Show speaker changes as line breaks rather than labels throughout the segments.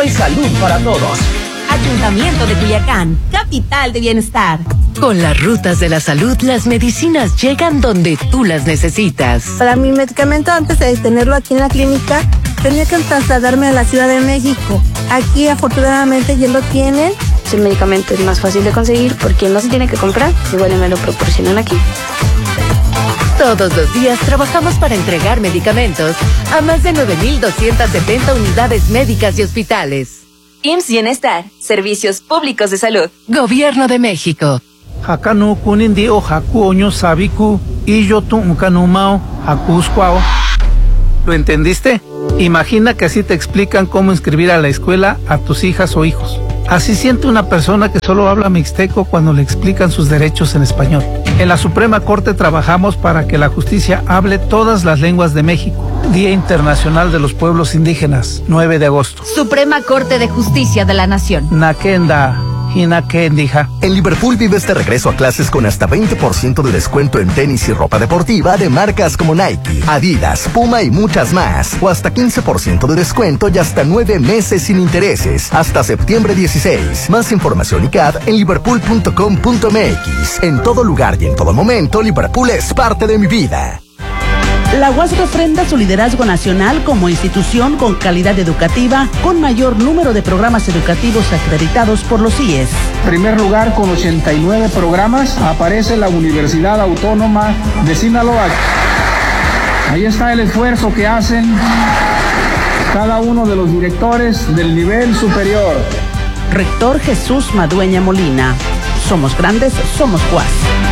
salud para todos.
Ayuntamiento de Culiacán, capital de bienestar.
Con las rutas de la salud, las medicinas llegan donde tú las necesitas.
Para mi medicamento, antes de tenerlo aquí en la clínica, tenía que trasladarme a la Ciudad de México. Aquí, afortunadamente, ya lo tienen.
El medicamento es más fácil de conseguir porque no se tiene que comprar, igual me lo proporcionan aquí.
Todos los días trabajamos para entregar medicamentos a más de 9,270 unidades médicas y hospitales.
IMSS Bienestar, Servicios Públicos de Salud.
Gobierno de México.
Hakanu kunindi o haku oño sabiku y yo tu unkanumao hakuskwao. ¿Lo entendiste? Imagina que así te explican cómo inscribir a la escuela a tus hijas o hijos. Así siente una persona que solo habla mixteco cuando le explican sus derechos en español. En la Suprema Corte trabajamos para que la justicia hable todas las lenguas de México. Día Internacional de los Pueblos Indígenas, 9 de agosto.
Suprema Corte de Justicia de la Nación.
Nakenda.
En Liverpool vives de regreso a clases con hasta 20% de descuento en tenis y ropa deportiva de marcas como Nike, Adidas, Puma y muchas más. O hasta 15% de descuento y hasta 9 meses sin intereses. Hasta septiembre 16. Más información y CAD en liverpool.com.mx. En todo lugar y en todo momento, Liverpool es parte de mi vida.
La UAS refrenda su liderazgo nacional como institución con calidad educativa, con mayor número de programas educativos acreditados por los CIES.
Primer lugar con 89 programas, aparece la Universidad Autónoma de Sinaloa. Ahí está el esfuerzo que hacen cada uno de los directores del nivel superior.
Rector Jesús Madueña Molina. Somos grandes, somos UAS.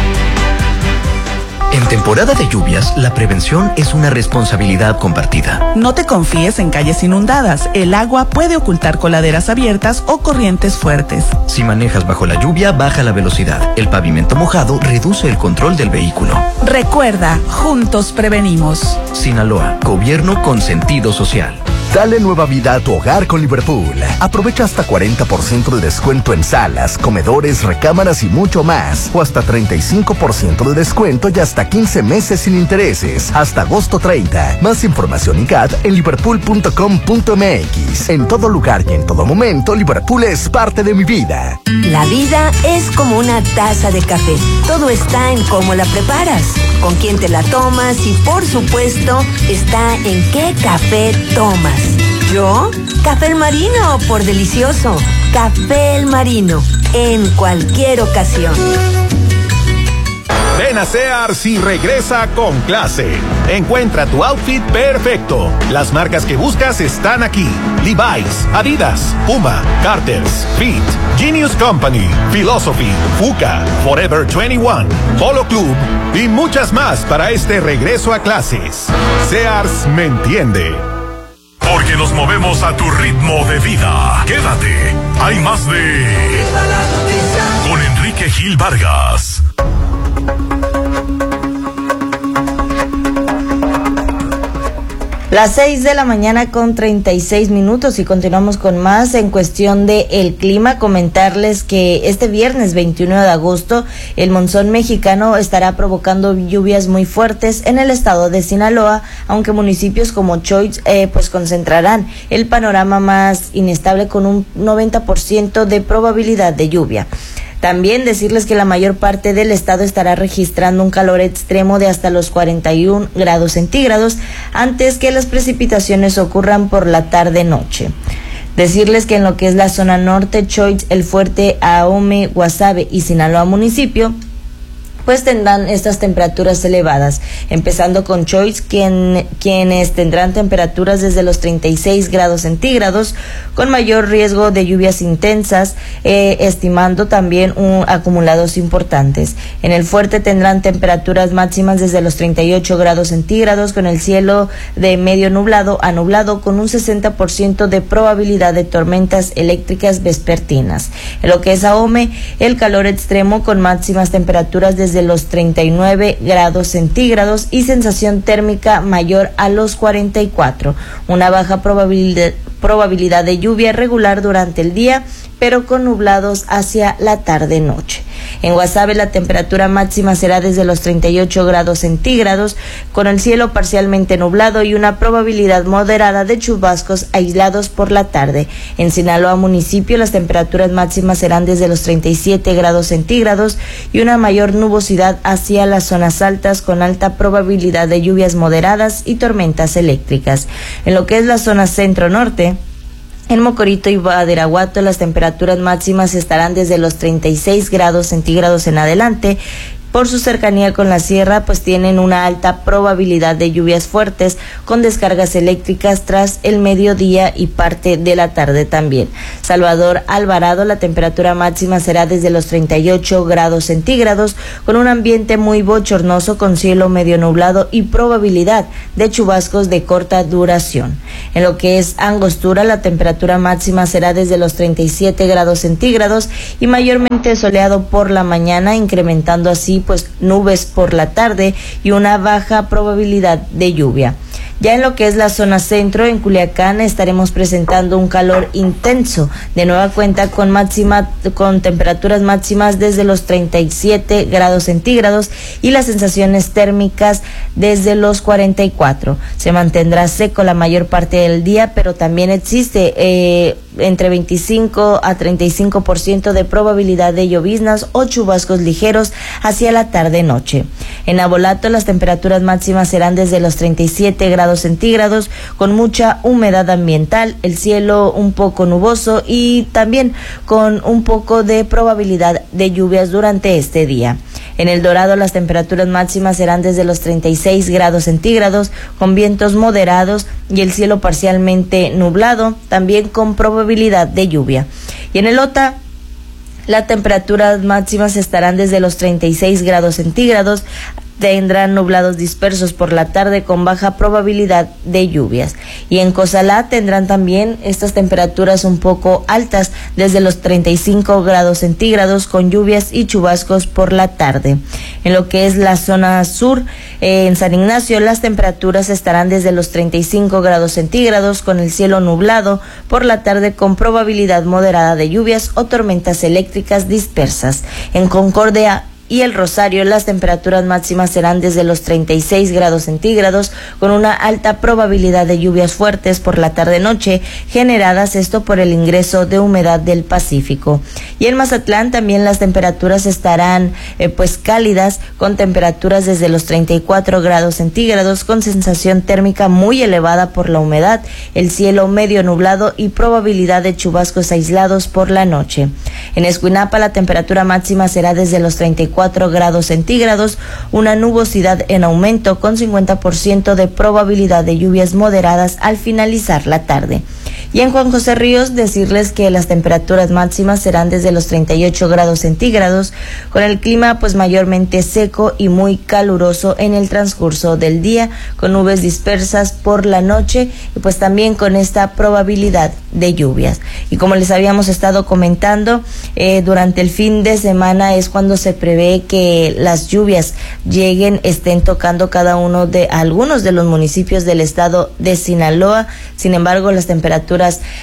En temporada de lluvias, la prevención es una responsabilidad compartida.
No te confíes en calles inundadas. El agua puede ocultar coladeras abiertas o corrientes fuertes.
Si manejas bajo la lluvia, baja la velocidad. El pavimento mojado reduce el control del vehículo.
Recuerda, juntos prevenimos.
Sinaloa, gobierno con sentido social.
Dale nueva vida a tu hogar con Liverpool. Aprovecha hasta 40% de descuento en salas, comedores, recámaras y mucho más. O hasta 35% de descuento y hasta 15 meses sin intereses. Hasta agosto 30. Más información y CAD en liverpool.com.mx. En todo lugar y en todo momento, Liverpool es parte de mi vida.
La vida es como una taza de café. Todo está en cómo la preparas, con quién te la tomas y, por supuesto, está en qué café tomas. ¿Yo? Café El Marino, por delicioso. Café El Marino, en cualquier ocasión.
Ven a Sears y regresa con clase. Encuentra tu outfit perfecto. Las marcas que buscas están aquí: Levi's, Adidas, Puma, Carter's, Fit, Genius Company, Philosophy, Fuka, Forever 21, Polo Club y muchas más para este regreso a clases. Sears me entiende.
Porque nos movemos a tu ritmo de vida. Quédate. Hay más de... Con Enrique Gil Vargas.
Las 6 de la mañana con 36 minutos y continuamos con más en cuestión de el clima. Comentarles que este viernes 21 de agosto el monzón mexicano estará provocando lluvias muy fuertes en el estado de Sinaloa, aunque municipios como Choix pues concentrarán el panorama más inestable con un 90% de probabilidad de lluvia. También decirles que la mayor parte del estado estará registrando un calor extremo de hasta los 41 grados centígrados antes que las precipitaciones ocurran por la tarde-noche. Decirles que en lo que es la zona norte, Choix, El Fuerte, Ahome, Guasave y Sinaloa municipio, pues tendrán estas temperaturas elevadas, empezando con Choix, quienes tendrán temperaturas desde los 36 grados centígrados, con mayor riesgo de lluvias intensas, estimando también acumulados importantes. En El Fuerte tendrán temperaturas máximas desde los 38 grados centígrados, con el cielo de medio nublado a nublado, con un 60% de probabilidad de tormentas eléctricas vespertinas. En lo que es Ahome, el calor extremo con máximas temperaturas desde los 39 grados centígrados y sensación térmica mayor a los 44. Una baja probabilidad de lluvia regular durante el día, pero con nublados hacia la tarde-noche. En Guasave la temperatura máxima será desde los 38 grados centígrados, con el cielo parcialmente nublado y una probabilidad moderada de chubascos aislados por la tarde. En Sinaloa municipio las temperaturas máximas serán desde los 37 grados centígrados y una mayor nubosidad hacia las zonas altas con alta probabilidad de lluvias moderadas y tormentas eléctricas. En lo que es la zona centro-norte, en Mocorito y Badiraguato las temperaturas máximas estarán desde los 36 grados centígrados en adelante. Por su cercanía con la sierra, pues tienen una alta probabilidad de lluvias fuertes con descargas eléctricas tras el mediodía y parte de la tarde también. Salvador Alvarado, la temperatura máxima será desde los 38 grados centígrados con un ambiente muy bochornoso con cielo medio nublado y probabilidad de chubascos de corta duración. En lo que es Angostura, la temperatura máxima será desde los 37 grados centígrados y mayormente soleado por la mañana, incrementando así pues nubes por la tarde y una baja probabilidad de lluvia. Ya en lo que es la zona centro, en Culiacán, estaremos presentando un calor intenso, de nueva cuenta con temperaturas máximas desde los 37 grados centígrados y las sensaciones térmicas desde los 44. Se mantendrá seco la mayor parte del día, pero también existe entre 25 a 35% de probabilidad de lloviznas o chubascos ligeros hacia la tarde-noche. En Abolato las temperaturas máximas serán desde los 37 grados centígrados con mucha humedad ambiental, el cielo un poco nuboso y también con un poco de probabilidad de lluvias durante este día. En El Dorado las temperaturas máximas serán desde los 36 grados centígrados con vientos moderados y el cielo parcialmente nublado, también con probabilidad de lluvia. Y en El Ota las temperaturas máximas estarán desde los 36 grados centígrados, tendrán nublados dispersos por la tarde con baja probabilidad de lluvias. Y en Cozalá tendrán también estas temperaturas un poco altas, desde los 35 grados centígrados con lluvias y chubascos por la tarde. En lo que es la zona sur, en San Ignacio las temperaturas estarán desde los 35 grados centígrados con el cielo nublado por la tarde con probabilidad moderada de lluvias o tormentas eléctricas dispersas. En Concordia y El Rosario las temperaturas máximas serán desde los 36 grados centígrados con una alta probabilidad de lluvias fuertes por la tarde-noche, generadas esto por el ingreso de humedad del Pacífico. Y en Mazatlán también las temperaturas estarán pues cálidas, con temperaturas desde los 34 grados centígrados con sensación térmica muy elevada por la humedad, el cielo medio nublado y probabilidad de chubascos aislados por la noche. En Escuinapa la temperatura máxima será desde los 34 grados centígrados, una nubosidad en aumento con 50% de probabilidad de lluvias moderadas al finalizar la tarde. Y en Juan José Ríos decirles que las temperaturas máximas serán desde los 38 grados centígrados, con el clima pues mayormente seco y muy caluroso en el transcurso del día, con nubes dispersas por la noche y pues también con esta probabilidad de lluvias. Y como les habíamos estado comentando, durante el fin de semana es cuando se prevé que las lluvias estén tocando algunos de los municipios del estado de Sinaloa. Sin embargo, las temperaturas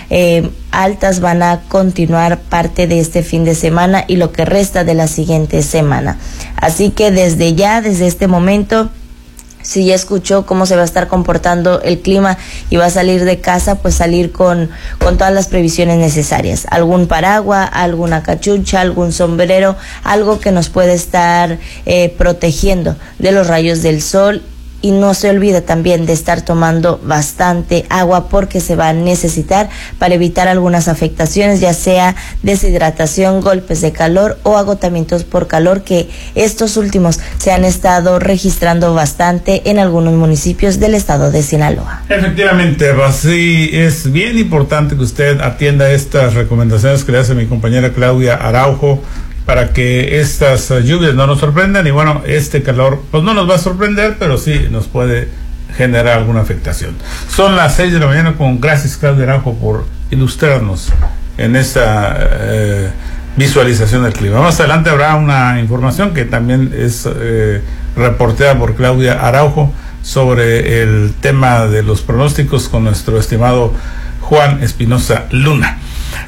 altas van a continuar parte de este fin de semana y lo que resta de la siguiente semana. Así que desde este momento, si ya escuchó cómo se va a estar comportando el clima y va a salir de casa, pues salir con todas las previsiones necesarias. Algún paraguas, alguna cachucha, algún sombrero, algo que nos puede estar protegiendo de los rayos del sol. Y no se olvide también de estar tomando bastante agua porque se va a necesitar para evitar algunas afectaciones, ya sea deshidratación, golpes de calor o agotamientos por calor, que estos últimos se han estado registrando bastante en algunos municipios del estado de Sinaloa.
Efectivamente, sí, es bien importante que usted atienda estas recomendaciones que le hace mi compañera Claudia Araujo, para que estas lluvias no nos sorprendan. Y bueno, este calor pues no nos va a sorprender, pero sí nos puede generar alguna afectación. Son las 6 de la mañana. Gracias, Claudia Araujo, por ilustrarnos en esta visualización del clima. Más adelante habrá una información que también es reporteada por Claudia Araujo sobre el tema de los pronósticos con nuestro estimado Juan Espinosa Luna.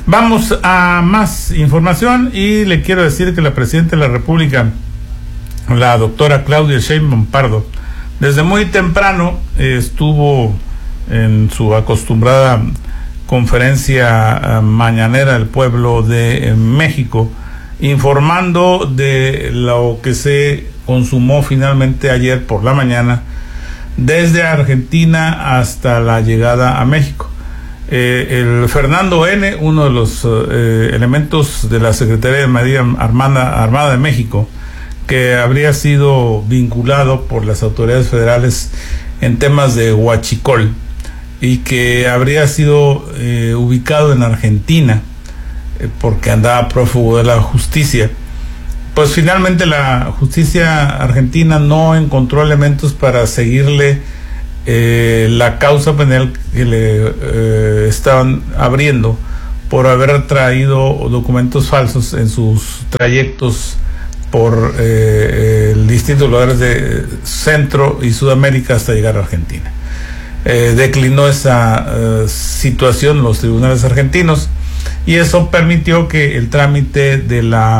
Vamos a más información y le quiero decir que la Presidenta de la República, la doctora Claudia Sheinbaum Pardo, desde muy temprano estuvo en su acostumbrada conferencia mañanera del pueblo de México, informando de lo que se consumó finalmente ayer por la mañana desde Argentina hasta la llegada a México. El Fernando N., uno de los elementos de la Secretaría de Marina Armada de México, que habría sido vinculado por las autoridades federales en temas de huachicol y que habría sido ubicado en Argentina porque andaba prófugo de la justicia, pues finalmente la justicia argentina no encontró elementos para seguirle la causa penal que le estaban abriendo por haber traído documentos falsos en sus trayectos por distintos lugares de Centro y Sudamérica hasta llegar a Argentina. Declinó esa situación los tribunales argentinos y eso permitió que el trámite de la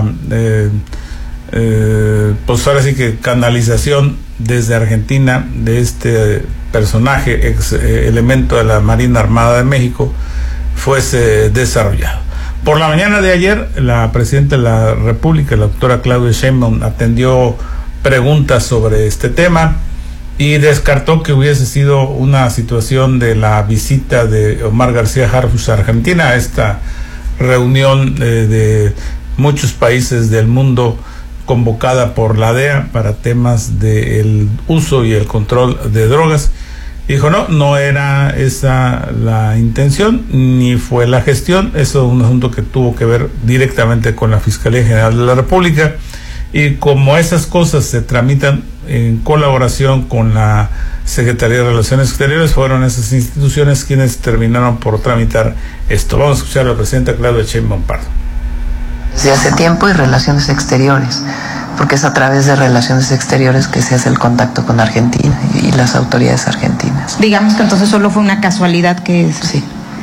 pues ahora sí que canalización desde Argentina de este personaje, elemento de la Marina Armada de México, fuese desarrollado. Por la mañana de ayer, la Presidenta de la República, la doctora Claudia Sheinbaum, atendió preguntas sobre este tema y descartó que hubiese sido una situación de la visita de Omar García Harfuch a Argentina, a esta reunión de muchos países del mundo convocada por la DEA para temas del uso y el control de drogas. Dijo, no era esa la intención, ni fue la gestión. Eso es un asunto que tuvo que ver directamente con la Fiscalía General de la República, y como esas cosas se tramitan en colaboración con la Secretaría de Relaciones Exteriores, fueron esas instituciones quienes terminaron por tramitar esto. Vamos a escuchar a la Presidenta Claudia Sheinbaum Pardo.
Desde hace tiempo, y Relaciones Exteriores, porque es a través de Relaciones Exteriores que se hace el contacto con Argentina y las autoridades argentinas.
Digamos que entonces solo fue una casualidad que...
Sí.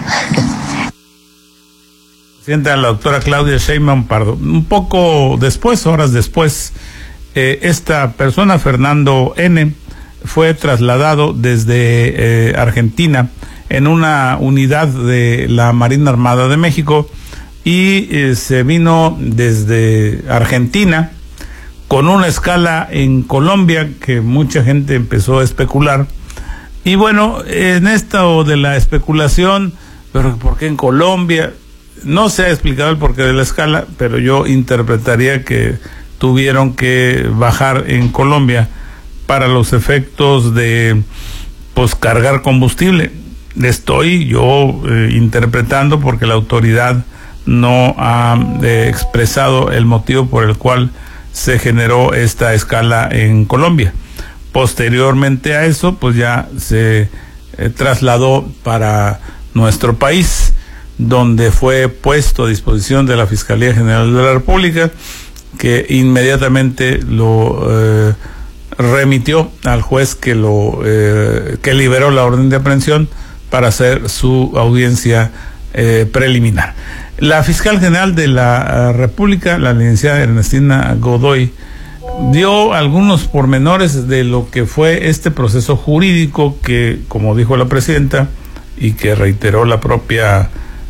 Presidenta, la doctora Claudia Sheinbaum Pardo. Un poco después, horas después, esta persona, Fernando N., fue trasladado desde Argentina en una unidad de la Marina Armada de México y se vino desde Argentina con una escala en Colombia que mucha gente empezó a especular. Y bueno, en esto de la especulación, pero ¿por qué en Colombia? No se ha explicado el porqué de la escala, pero yo interpretaría que tuvieron que bajar en Colombia para los efectos de pues cargar combustible. Estoy yo interpretando porque la autoridad no ha expresado el motivo por el cual se generó esta escala en Colombia. Posteriormente a eso, pues ya se trasladó para nuestro país, donde fue puesto a disposición de la Fiscalía General de la República, que inmediatamente lo remitió al juez que que liberó la orden de aprehensión para hacer su audiencia preliminar. La fiscal general de la República, la licenciada Ernestina Godoy, dio algunos pormenores de lo que fue este proceso jurídico que, como dijo la presidenta y que reiteró la propia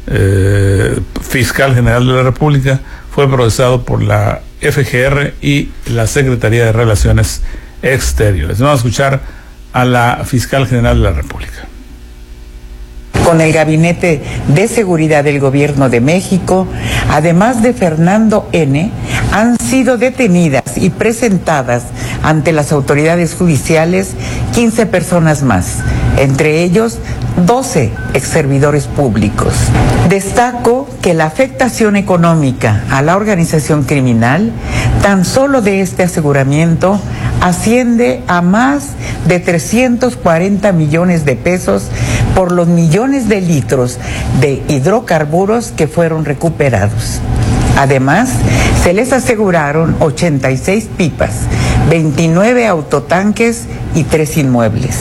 fiscal general de la República, fue procesado por la FGR y la Secretaría de Relaciones Exteriores. Vamos a escuchar a la fiscal general de la República.
Con el Gabinete de Seguridad del Gobierno de México, además de Fernando N., han sido detenidas y presentadas ante las autoridades judiciales 15 personas más, entre ellos 12 exservidores públicos. Destaco que la afectación económica a la organización criminal, tan solo de este aseguramiento, asciende a más de 340 millones de pesos por los millones de litros de hidrocarburos que fueron recuperados. Además, se les aseguraron 86 pipas, 29 autotanques y 3 inmuebles.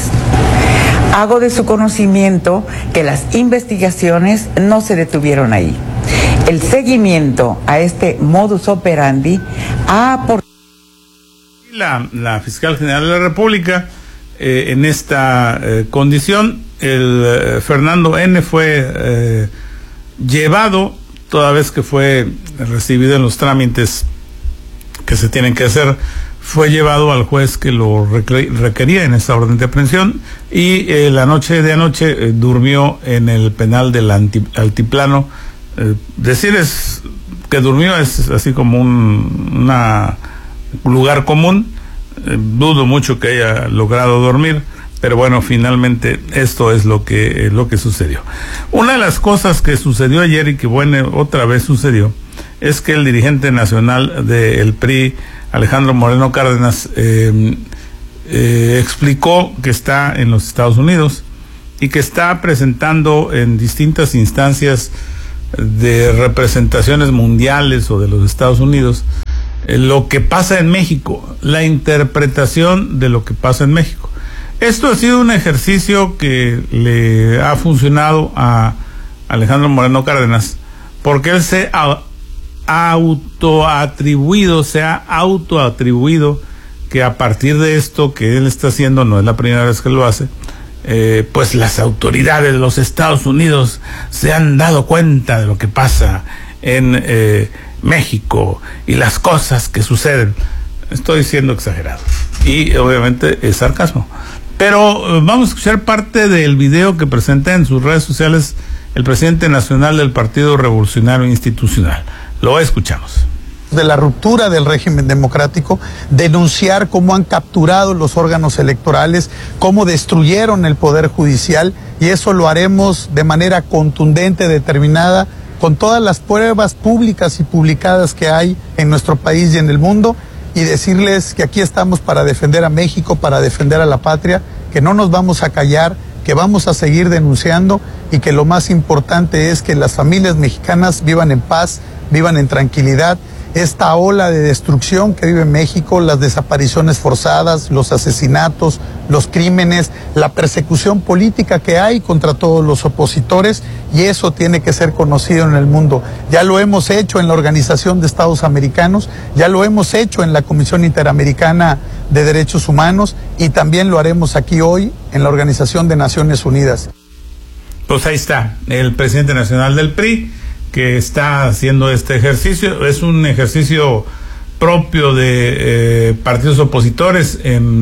Hago de su conocimiento que las investigaciones no se detuvieron ahí El seguimiento a este modus operandi ha aportado.
La fiscal general de la República, en esta condición, el Fernando N. fue llevado, toda vez que fue recibido en los trámites que se tienen que hacer, fue llevado al juez que lo requería en esa orden de aprehensión, y la noche de anoche durmió en el penal del Altiplano. Decir es que durmió es así como un lugar común. Dudo mucho que haya logrado dormir, pero bueno, finalmente esto es lo que sucedió. Una de las cosas que sucedió ayer y que bueno, otra vez sucedió, es que el dirigente nacional del PRI, Alejandro Moreno Cárdenas, explicó que está en los Estados Unidos y que está presentando en distintas instancias de representaciones mundiales o de los Estados Unidos lo que pasa en México, la interpretación de lo que pasa en México. Esto ha sido un ejercicio que le ha funcionado a Alejandro Moreno Cárdenas, porque él se ha autoatribuido que a partir de esto que él está haciendo, no es la primera vez que lo hace, pues las autoridades de los Estados Unidos se han dado cuenta de lo que pasa en México y las cosas que suceden. Estoy siendo exagerado y obviamente es sarcasmo, pero vamos a escuchar parte del video que presenta en sus redes sociales el presidente nacional del Partido Revolucionario Institucional. Lo escuchamos.
De la ruptura del régimen democrático, denunciar cómo han capturado los órganos electorales, cómo destruyeron el poder judicial, y eso lo haremos de manera contundente, determinada, con todas las pruebas públicas y publicadas que hay en nuestro país y en el mundo, y decirles que aquí estamos para defender a México, para defender a la patria, que no nos vamos a callar, que vamos a seguir denunciando, y que lo más importante es que las familias mexicanas vivan en paz, vivan en tranquilidad. Esta ola de destrucción que vive México, las desapariciones forzadas, los asesinatos, los crímenes, la persecución política que hay contra todos los opositores, y eso tiene que ser conocido en el mundo. Ya lo hemos hecho en la Organización de Estados Americanos, ya lo hemos hecho en la Comisión Interamericana de Derechos Humanos, y también lo haremos aquí hoy en la Organización de Naciones Unidas.
Pues ahí está, el presidente nacional del PRI, que está haciendo este ejercicio. Es un ejercicio propio de partidos opositores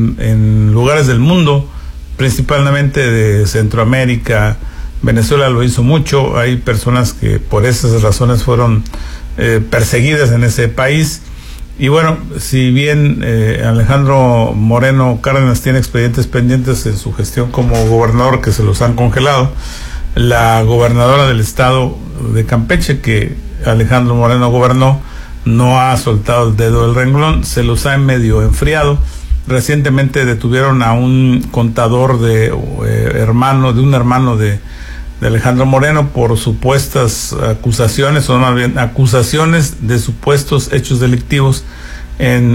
en lugares del mundo, principalmente de Centroamérica. Venezuela lo hizo mucho. Hay personas que por esas razones fueron perseguidas en ese país. Y bueno, si bien Alejandro Moreno Cárdenas tiene expedientes pendientes en su gestión como gobernador que se los han congelado, la gobernadora del estado de Campeche, que Alejandro Moreno gobernó, no ha soltado el dedo del renglón, se los ha medio enfriado. Recientemente detuvieron a un contador de un hermano de Alejandro Moreno por supuestas acusaciones, o más bien acusaciones de supuestos hechos delictivos en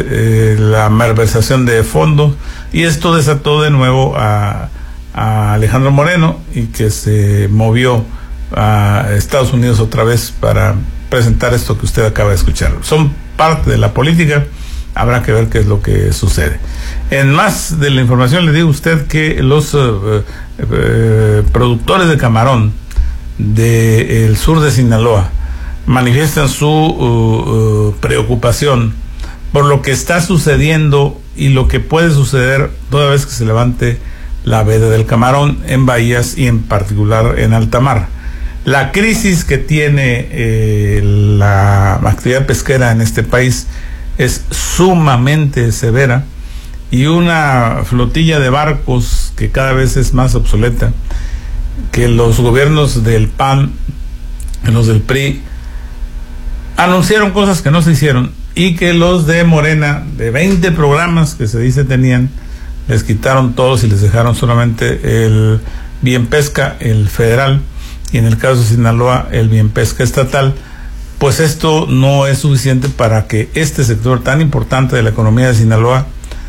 la malversación de fondos, y esto desató de nuevo a Alejandro Moreno, y que se movió a Estados Unidos otra vez para presentar esto que usted acaba de escuchar. Son parte de la política, habrá que ver qué es lo que sucede. En más de la información le digo a usted que los productores de camarón del sur de Sinaloa manifiestan su preocupación por lo que está sucediendo y lo que puede suceder toda vez que se levante la veda del camarón en bahías y en particular en alta mar. La crisis que tiene la actividad pesquera en este país es sumamente severa, y una flotilla de barcos que cada vez es más obsoleta, que los gobiernos del PAN, los del PRI, anunciaron cosas que no se hicieron, y que los de Morena, de 20 programas que se dice tenían, les quitaron todos y les dejaron solamente el Bien Pesca, el federal, y en el caso de Sinaloa, el Bien Pesca estatal. Pues esto no es suficiente para que este sector tan importante de la economía de Sinaloa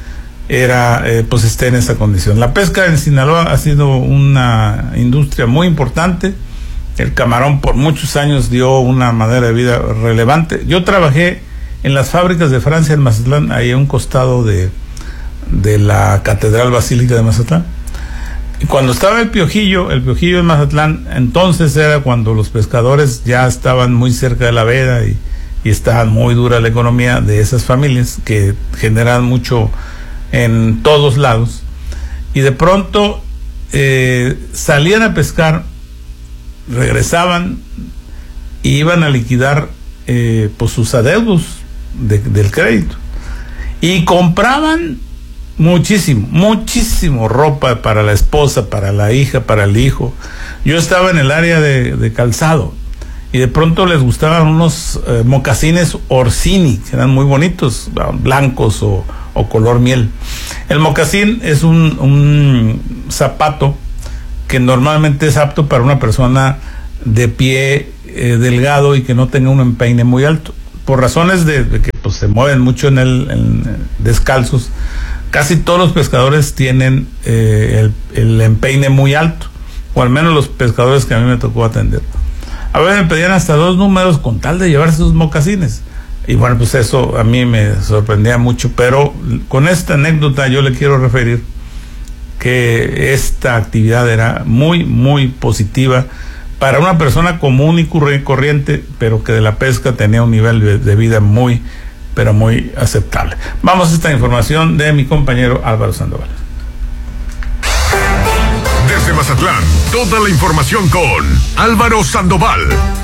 pues esté en esa condición. La pesca en Sinaloa ha sido una industria muy importante. el camarón por muchos años dio una manera de vida relevante. Yo trabajé en las fábricas de Francia en Mazatlán, ahí a un costado de la Catedral Basílica de Mazatlán. Y cuando estaba el Piojillo en Mazatlán, entonces era cuando los pescadores ya estaban muy cerca de la veda y estaba muy dura la economía de esas familias que generan mucho en todos lados. Y de pronto salían a pescar, regresaban y iban a liquidar pues sus adeudos del crédito. Y compraban muchísimo ropa para la esposa, para la hija, para el hijo. Yo estaba en el área de calzado y de pronto les gustaban unos mocasines Orsini, que eran muy bonitos, blancos o color miel. El mocasín es un zapato que normalmente es apto para una persona de pie delgado y que no tenga un empeine muy alto. Por razones de que pues, se mueven mucho en descalzos, casi todos los pescadores tienen el empeine muy alto, o al menos los pescadores que a mí me tocó atender. A veces me pedían hasta 2 números con tal de llevarse sus mocasines. Y bueno, pues eso a mí me sorprendía mucho, pero con esta anécdota yo le quiero referir que esta actividad era muy positiva para una persona común y corriente, pero que de la pesca tenía un nivel de vida muy aceptable. Vamos a esta información de mi compañero Álvaro Sandoval.
Desde Mazatlán, toda la información con Álvaro Sandoval.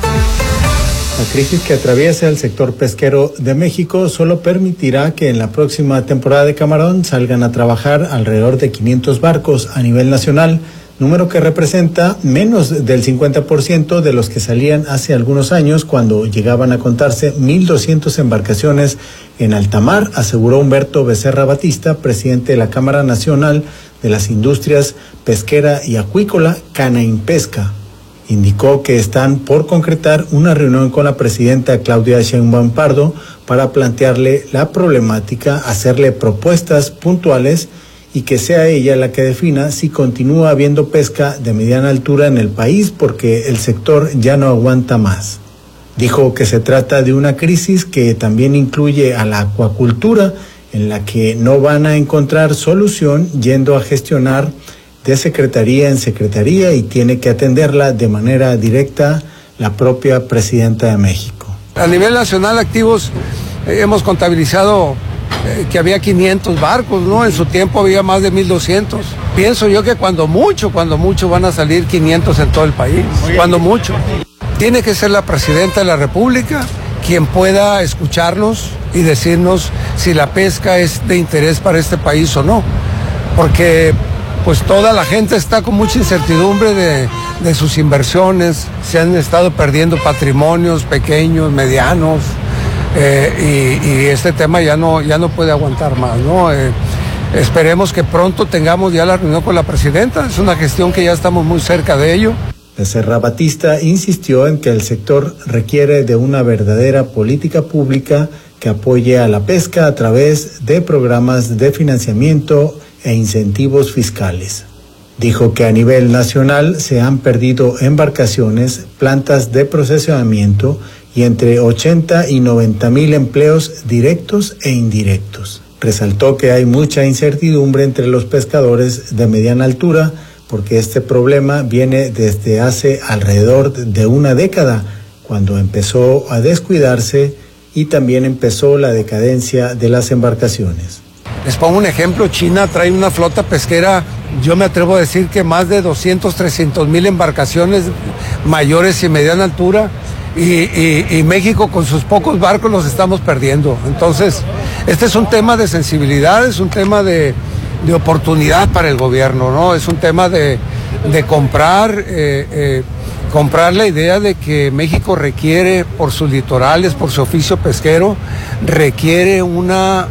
La crisis que atraviesa el sector pesquero de México solo permitirá que en la próxima temporada de camarón salgan a trabajar alrededor de 500 barcos a nivel nacional, número que representa menos del 50% de los que salían hace algunos años, cuando llegaban a contarse 1,200 embarcaciones en alta mar, aseguró Humberto Becerra Batista, presidente de la Cámara Nacional de las Industrias Pesquera y Acuícola, Canainpesca. Indicó que están por concretar una reunión con la presidenta Claudia Sheinbaum Pardo para plantearle la problemática, hacerle propuestas puntuales y que sea ella la que defina si continúa habiendo pesca de mediana altura en el país, porque el sector ya no aguanta más. Dijo que se trata de una crisis que también incluye a la acuacultura, en la que no van a encontrar solución yendo a gestionar de secretaría en secretaría, y tiene que atenderla de manera directa la propia presidenta de México.
A nivel nacional activos hemos contabilizado que había 500 barcos, ¿no? En su tiempo había más de 1,200. Pienso yo que cuando mucho van a salir 500 en todo el país, cuando mucho. Tiene que ser la presidenta de la República quien pueda escucharnos y decirnos si la pesca es de interés para este país o no, porque pues toda la gente está con mucha incertidumbre de sus inversiones, se han estado perdiendo patrimonios pequeños, medianos, y este tema ya no puede aguantar más, ¿no? Esperemos que pronto tengamos ya la reunión con la presidenta, es una gestión que ya estamos muy cerca de ello.
Becerra Batista insistió en que el sector requiere de una verdadera política pública que apoye a la pesca a través de programas de financiamiento e incentivos fiscales. Dijo que a nivel nacional se han perdido embarcaciones, plantas de procesamiento y entre 80 y 90 mil empleos directos e indirectos. Resaltó que hay mucha incertidumbre entre los pescadores de mediana altura, porque este problema viene desde hace alrededor de una década, cuando empezó a descuidarse y también empezó la decadencia de las embarcaciones.
Les pongo un ejemplo, China trae una flota pesquera, yo me atrevo a decir que más de 300 mil embarcaciones mayores y mediana altura, y México con sus pocos barcos los estamos perdiendo. Entonces, este es un tema de sensibilidad, es un tema de oportunidad para el gobierno, ¿no? Es un tema de comprar la idea de que México requiere, por sus litorales, por su oficio pesquero, requiere una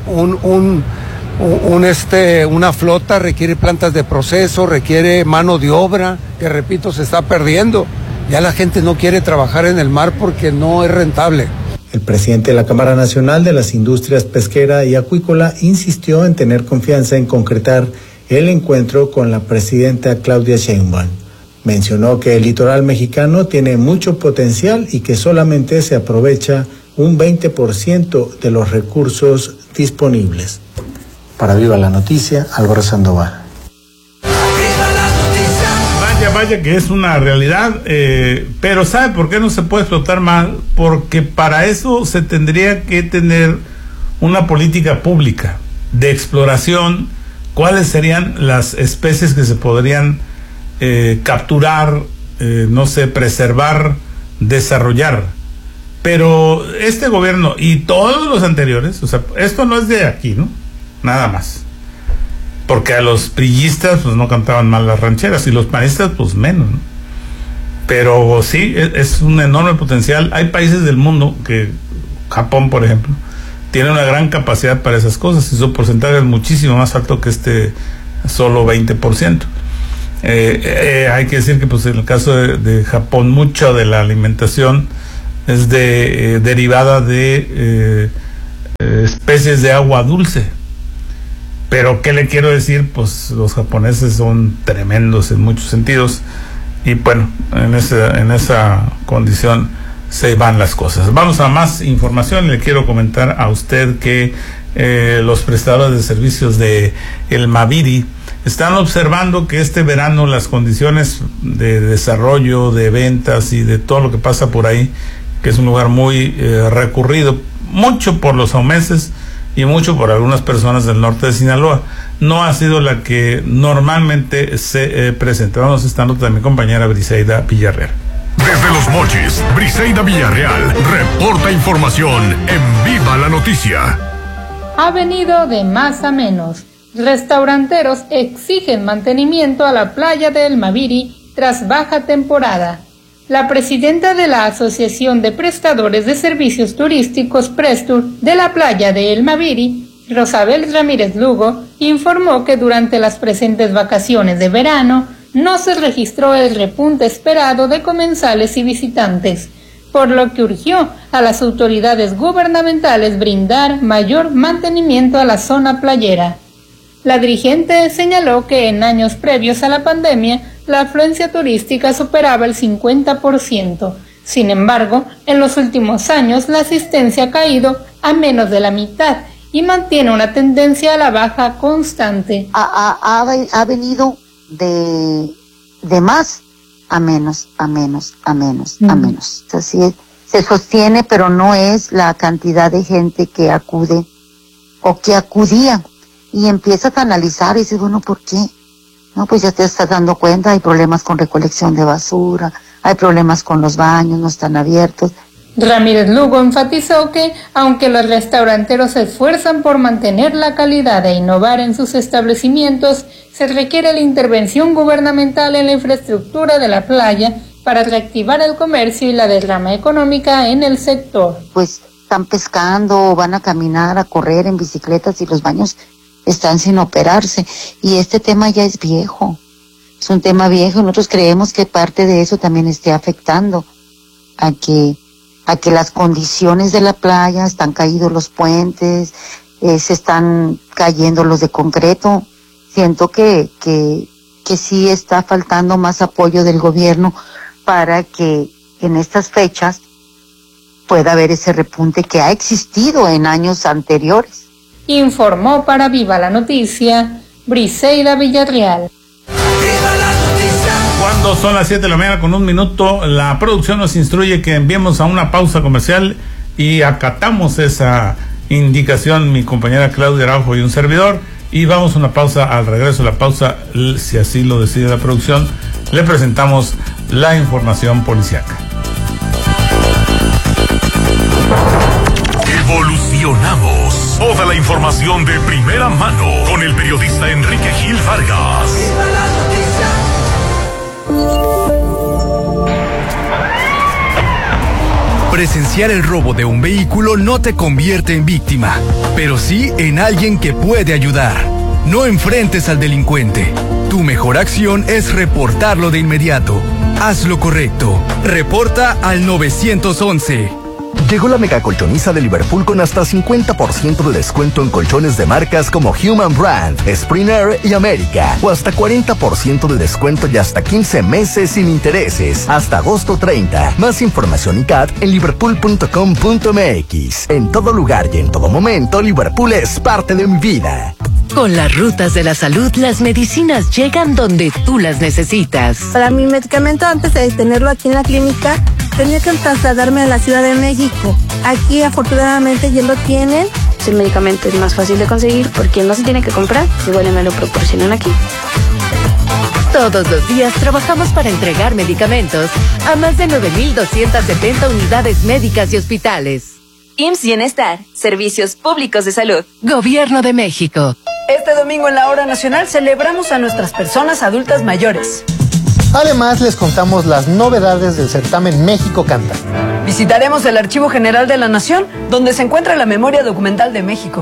flota, requiere plantas de proceso, requiere mano de obra, que repito, se está perdiendo. Ya la gente no quiere trabajar en el mar porque no es rentable.
El presidente de la Cámara Nacional de las Industrias Pesquera y Acuícola insistió en tener confianza en concretar el encuentro con la presidenta Claudia Sheinbaum. Mencionó que el litoral mexicano tiene mucho potencial y que solamente se aprovecha un 20% de los recursos disponibles. Para Viva la Noticia, Álvaro Sandoval.
Vaya que es una realidad, pero ¿sabe por qué no se puede explotar más? Porque para eso se tendría que tener una política pública de exploración. ¿Cuáles serían las especies que se podrían capturar, preservar, desarrollar? Pero este gobierno y todos los anteriores, o sea, esto no es de aquí, ¿no? Nada más. Porque a los priistas pues no cantaban mal las rancheras y los panistas pues menos, ¿no? Pero sí, es un enorme potencial. Hay países del mundo, que Japón por ejemplo, tiene una gran capacidad para esas cosas y su porcentaje es muchísimo más alto que este solo 20%. Hay que decir que pues en el caso de Japón mucha de la alimentación es derivada de especies de agua dulce. Pero ¿qué le quiero decir? Pues los japoneses son tremendos en muchos sentidos y bueno, en esa condición se van las cosas. Vamos a más información. Le quiero comentar a usted que los prestadores de servicios de el Maviri están observando que este verano las condiciones de desarrollo, de ventas y de todo lo que pasa por ahí, que es un lugar muy recurrido, mucho por los aumenses y mucho por algunas personas del norte de Sinaloa, no ha sido la que normalmente se presenta. Vamos a esta nota de mi compañera Briseida Villarreal.
Desde Los Mochis, Briseida Villarreal reporta información en Viva la Noticia.
Ha venido de más a menos. Restauranteros exigen mantenimiento a la playa de El Maviri tras baja temporada. La presidenta de la Asociación de Prestadores de Servicios Turísticos Prestur de la playa de El Maviri, Rosabel Ramírez Lugo, informó que durante las presentes vacaciones de verano no se registró el repunte esperado de comensales y visitantes, por lo que urgió a las autoridades gubernamentales brindar mayor mantenimiento a la zona playera. La dirigente señaló que en años previos a la pandemia la afluencia turística superaba el 50%. Sin embargo, en los últimos años la asistencia ha caído a menos de la mitad y mantiene una tendencia a la baja constante.
Ha venido de más a menos, a menos. Así es, se sostiene, pero no es la cantidad de gente que acude o que acudía. Y empiezas a analizar y dices, bueno, ¿por qué? No, pues ya te estás dando cuenta, hay problemas con recolección de basura, hay problemas con los baños, no están abiertos.
Ramírez Lugo enfatizó que, aunque los restauranteros se esfuerzan por mantener la calidad e innovar en sus establecimientos, se requiere la intervención gubernamental en la infraestructura de la playa para reactivar el comercio y la derrama económica en el sector.
Pues están pescando, van a caminar, a correr en bicicletas y los baños están sin operarse, y este tema ya es viejo, es un tema viejo. Nosotros creemos que parte de eso también esté afectando a que las condiciones de la playa, están caídos los puentes, se están cayendo los de concreto. Siento que sí está faltando más apoyo del gobierno para que en estas fechas pueda haber ese repunte que ha existido en años anteriores.
Informó para Viva la Noticia, Briseida Villarreal.
Cuando son las 7 de la mañana con 1 minuto, la producción nos instruye que enviemos a una pausa comercial y acatamos esa indicación mi compañera Claudia Araujo y un servidor, y vamos a una pausa. Al regreso de la pausa, si así lo decide la producción, le presentamos la información policíaca.
Evolucionamos. Toda la información de primera mano con el periodista Enrique Gil Vargas.
Presenciar el robo de un vehículo no te convierte en víctima, pero sí en alguien que puede ayudar. No enfrentes al delincuente. Tu mejor acción es reportarlo de inmediato. Haz lo correcto. Reporta al 911.
Llegó la mega colchoniza de Liverpool con hasta 50% de descuento en colchones de marcas como Human Brand, Spring Air y América. O hasta 40% de descuento y hasta 15 meses sin intereses. Hasta agosto 30. Más información y CAT en liverpool.com.mx. En todo lugar y en todo momento, Liverpool es parte de mi vida.
Con las rutas de la salud, las medicinas llegan donde tú las necesitas.
Para mi medicamento, antes de tenerlo aquí en la clínica, tenía que trasladarme a la Ciudad de México. Aquí, afortunadamente, ya lo tienen.
El medicamento es más fácil de conseguir porque no se tiene que comprar, igual me lo proporcionan aquí.
Todos los días trabajamos para entregar medicamentos a más de 9,270 unidades médicas y hospitales.
IMSS Bienestar, Servicios Públicos de Salud.
Gobierno de México.
Este domingo en la Hora Nacional celebramos a nuestras personas adultas mayores.
Además, les contamos las novedades del certamen México Canta.
Visitaremos el Archivo General de la Nación, donde se encuentra la memoria documental de México.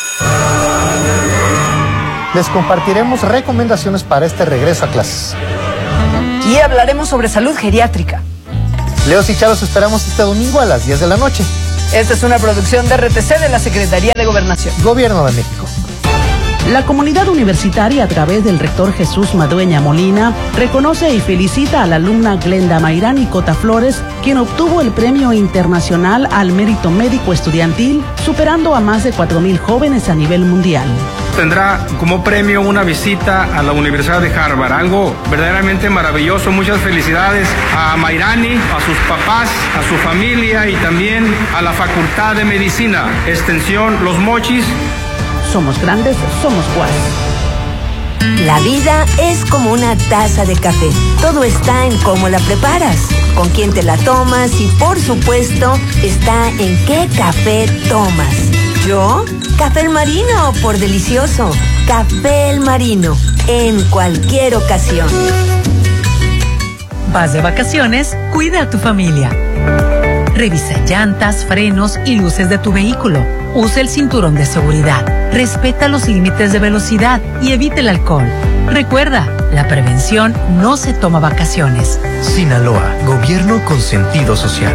Les compartiremos recomendaciones para este regreso a clases.
Y hablaremos sobre salud geriátrica.
Leos y Chavos esperamos este domingo a las 10 de la noche.
Esta es una producción de RTC de la Secretaría de Gobernación.
Gobierno de México.
La comunidad universitaria, a través del rector Jesús Madueña Molina, reconoce y felicita a la alumna Glenda Mayrani Cota Flores, quien obtuvo el Premio Internacional al Mérito Médico Estudiantil, superando a más de 4,000 jóvenes a nivel mundial.
Tendrá como premio una visita a la Universidad de Harvard, algo verdaderamente maravilloso. Muchas felicidades a Mayrani, a sus papás, a su familia y también a la Facultad de Medicina, Extensión Los Mochis.
Somos grandes, somos Juárez.
La vida es como una taza de café. Todo está en cómo la preparas, con quién te la tomas y, por supuesto, está en qué café tomas. ¿Yo? Café El Marino, por delicioso. Café El Marino, en cualquier ocasión.
Vas de vacaciones, cuida a tu familia. Revisa llantas, frenos y luces de tu vehículo. Usa el cinturón de seguridad. Respeta los límites de velocidad y evita el alcohol. Recuerda, la prevención no se toma vacaciones.
Sinaloa, gobierno con sentido social.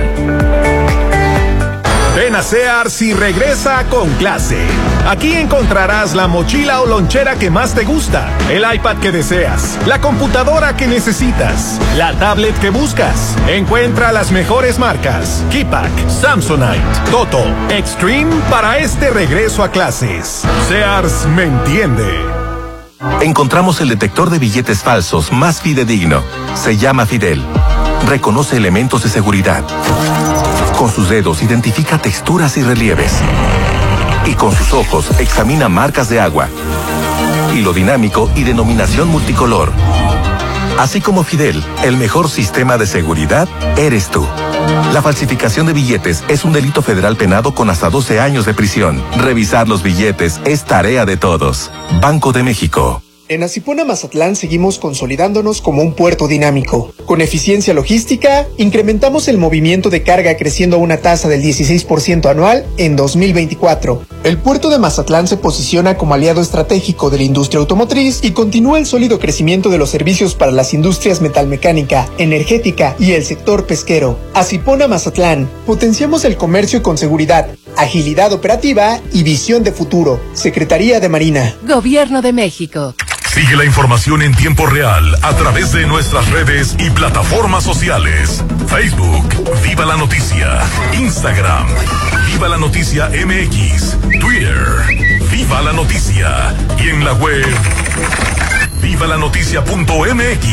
Ven a Sears y regresa con clase. Aquí encontrarás la mochila o lonchera que más te gusta, el iPad que deseas, la computadora que necesitas, la tablet que buscas. Encuentra las mejores marcas: Keypack, Samsonite, Toto, Extreme para este regreso a clases. Sears me entiende.
Encontramos el detector de billetes falsos más fidedigno. Se llama Fidel. Reconoce elementos de seguridad. Con sus dedos identifica texturas y relieves. Y con sus ojos examina marcas de agua, hilo dinámico y denominación multicolor. Así como Fidel, el mejor sistema de seguridad eres tú. La falsificación de billetes es un delito federal penado con hasta 12 años de prisión. Revisar los billetes es tarea de todos. Banco de México.
En Asipona Mazatlán seguimos consolidándonos como un puerto dinámico. Con eficiencia logística, incrementamos el movimiento de carga creciendo a una tasa del 16% anual en 2024. El puerto de Mazatlán se posiciona como aliado estratégico de la industria automotriz y continúa el sólido crecimiento de los servicios para las industrias metalmecánica, energética y el sector pesquero. Asipona Mazatlán, potenciamos el comercio con seguridad, agilidad operativa y visión de futuro. Secretaría de Marina.
Gobierno de México.
Sigue la información en tiempo real a través de nuestras redes y plataformas sociales. Facebook, Viva la Noticia. Instagram, Viva la Noticia MX. Twitter, Viva la Noticia. Y en la web, vivalanoticia.mx.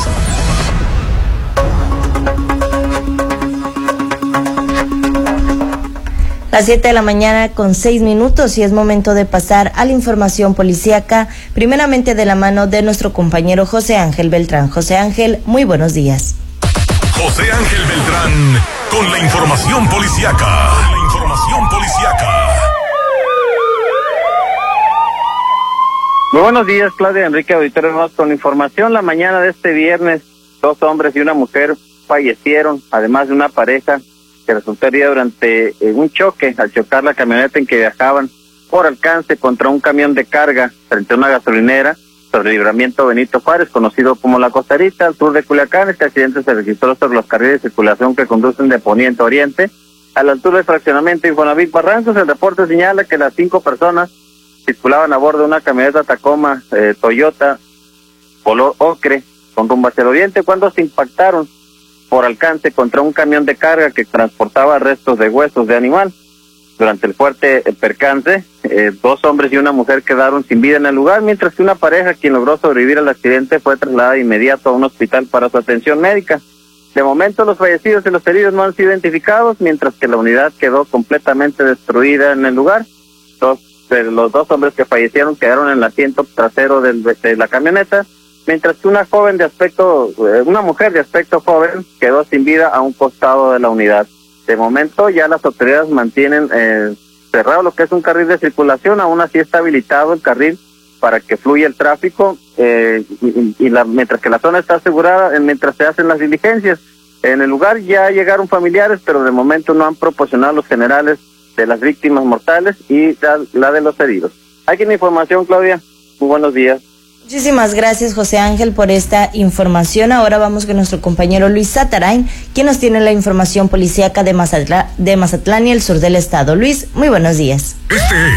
Las 7 de la mañana con 6 minutos y es momento de pasar a la información policíaca, primeramente de la mano de nuestro compañero José Ángel Beltrán. José Ángel, muy buenos días.
José Ángel Beltrán con la información policíaca.
Muy buenos días, Claudia Enrique Auditorio. Vamos con información. La mañana de este viernes, 2 hombres y una mujer fallecieron, además de una pareja que resultó herida durante un choque al chocar la camioneta en que viajaban por alcance contra un camión de carga frente a una gasolinera sobre el libramiento Benito Juárez, conocido como La Costerita, al sur de Culiacán. Este accidente se registró sobre los carriles de circulación que conducen de poniente a oriente, a la altura del fraccionamiento Infonavit Barrancos. El reporte señala que las 5 personas circulaban a bordo de una camioneta Tacoma Toyota color ocre con rumbo hacia el oriente cuando se impactaron por alcance contra un camión de carga que transportaba restos de huesos de animal. Durante el fuerte percance, 2 hombres y una mujer quedaron sin vida en el lugar, mientras que una pareja, quien logró sobrevivir al accidente, fue trasladada de inmediato a un hospital para su atención médica. De momento, los fallecidos y los heridos no han sido identificados, mientras que la unidad quedó completamente destruida en el lugar. Los 2 hombres que fallecieron quedaron en el asiento trasero de la camioneta, mientras que una mujer de aspecto joven quedó sin vida a un costado de la unidad. De momento ya las autoridades mantienen cerrado lo que es un carril de circulación, aún así está habilitado el carril para que fluya el tráfico mientras que la zona está asegurada, mientras se hacen las diligencias. En el lugar ya llegaron familiares, pero de momento no han proporcionado los generales de las víctimas mortales y la de los heridos. ¿Hay alguna información, Claudia? Muy buenos días.
Muchísimas gracias, José Ángel, por esta información. Ahora vamos con nuestro compañero Luis Satarain, quien nos tiene la información policíaca de Mazatlán y el sur del estado. Luis, muy buenos días.